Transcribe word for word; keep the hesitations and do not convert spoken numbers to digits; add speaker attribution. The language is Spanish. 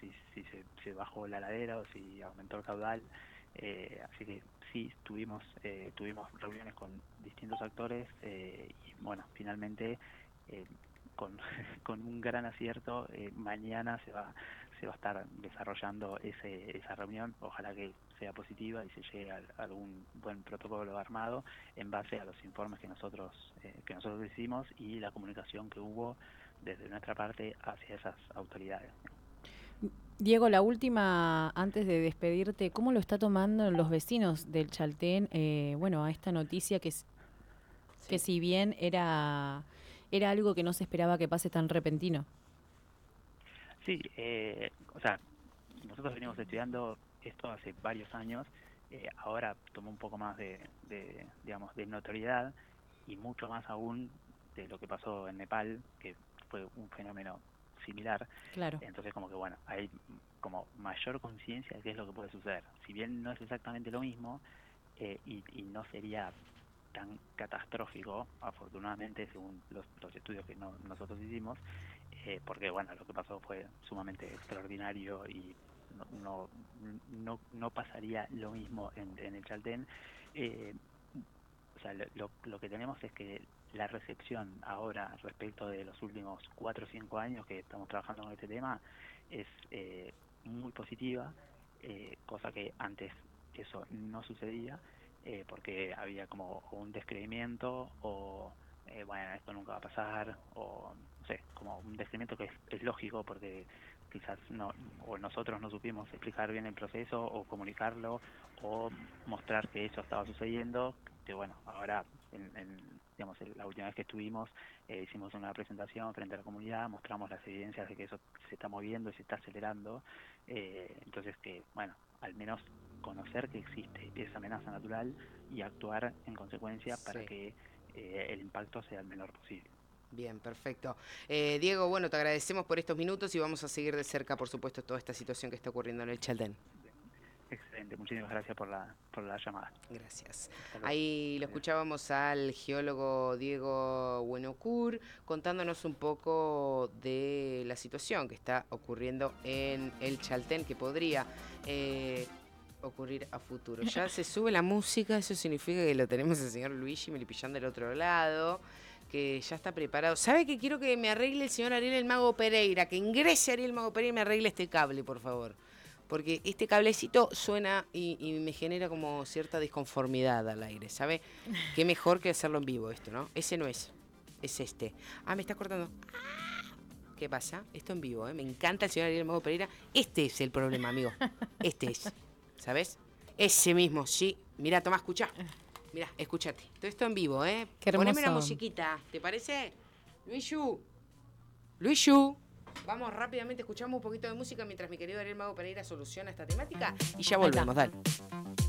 Speaker 1: si, si se, se bajó la ladera o si aumentó el caudal. Eh, así que sí, tuvimos, eh, tuvimos reuniones con distintos actores eh, y bueno, finalmente eh, con, con un gran acierto, eh, mañana se va, se va a estar desarrollando ese, esa reunión. Ojalá que sea positiva y se llegue a, a algún buen protocolo armado en base a los informes que nosotros, eh, que nosotros hicimos y la comunicación que hubo desde nuestra parte hacia esas autoridades.
Speaker 2: Diego, la última, antes de despedirte, ¿cómo lo está tomando los vecinos del Chaltén? Eh, bueno, a esta noticia que, s- que
Speaker 3: Sí.
Speaker 2: si bien era, era algo que no se esperaba que pase tan repentino.
Speaker 1: Sí, eh, o sea, nosotros venimos estudiando esto hace varios años, eh, ahora tomó un poco más de, de, digamos, de notoriedad y mucho más aún de lo que pasó en Nepal, que fue un fenómeno similar.
Speaker 2: Claro.
Speaker 1: Entonces, como que bueno, hay como mayor conciencia de qué es lo que puede suceder. Si bien no es exactamente lo mismo, eh, y, y no sería tan catastrófico, afortunadamente, según los, los estudios que no, nosotros hicimos, eh, porque bueno, lo que pasó fue sumamente extraordinario y no, no, no, no pasaría lo mismo en, en el Chaltén. Eh, o sea, lo, lo, lo que tenemos es que la recepción ahora respecto de los últimos cuatro o cinco años que estamos trabajando con este tema es eh, muy positiva, eh, cosa que antes eso no sucedía, eh, porque había como un descreimiento o eh, bueno, esto nunca va a pasar, o no sé, como un descreimiento que es, es lógico porque quizás no, o nosotros no supimos explicar bien el proceso o comunicarlo o mostrar que eso estaba sucediendo, que bueno, ahora en, en, digamos, la última vez que estuvimos eh, hicimos una presentación frente a la comunidad, mostramos las evidencias de que eso se está moviendo y se está acelerando, eh, entonces que bueno, al menos conocer que existe esa amenaza natural y actuar en consecuencia para
Speaker 3: Sí.
Speaker 1: que eh, el impacto sea el menor posible.
Speaker 3: Bien, perfecto. Eh, Diego, bueno, te agradecemos por estos minutos y vamos a seguir de cerca, por supuesto, toda esta situación que está ocurriendo en el Chaltén.
Speaker 1: Excelente, muchísimas gracias por la, por la llamada.
Speaker 3: Gracias.
Speaker 1: Hasta luego.
Speaker 3: Ahí lo
Speaker 1: Adiós.
Speaker 3: escuchábamos al geólogo Diego Buenocur contándonos un poco de la situación que está ocurriendo en el Chaltén, que podría eh, ocurrir a futuro. Ya se sube la música, eso significa que lo tenemos el señor Luigi Melipillán del otro lado, que ya está preparado. ¿Sabe que quiero que me arregle el señor Ariel el Mago Pereira? Que ingrese Ariel Mago Pereira y me arregle este cable, por favor. Porque este cablecito suena y, y me genera como cierta disconformidad al aire, ¿sabe? Qué mejor que hacerlo en vivo esto, ¿no? Ese no es, es este. Ah, me está cortando. ¿Qué pasa? Esto en vivo, ¿eh? Me encanta el señor Ariel Mago Pereira. Este es el problema, amigo. Este es, ¿sabes? Ese mismo, sí. Mira, toma, escucha. Mira, escúchate. Todo esto en vivo, ¿eh?
Speaker 2: Qué
Speaker 3: Poneme la
Speaker 2: hermoso.
Speaker 3: musiquita, ¿te parece? Luisu, Luisu. Vamos rápidamente, escuchamos un poquito de música mientras mi querido Ariel Mago Pereira soluciona esta temática y ya
Speaker 2: Ahí está.
Speaker 3: volvemos, dale.